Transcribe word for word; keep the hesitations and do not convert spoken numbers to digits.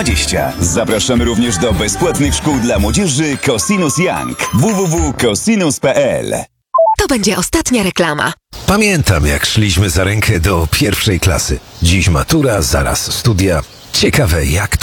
dwadzieścia. Zapraszamy również do bezpłatnych szkół dla młodzieży Cosinus Young. w w w kropka cosinus kropka p l. To będzie ostatnia reklama. Pamiętam, jak szliśmy za rękę do pierwszej klasy. Dziś matura, zaraz studia. Ciekawe, jak to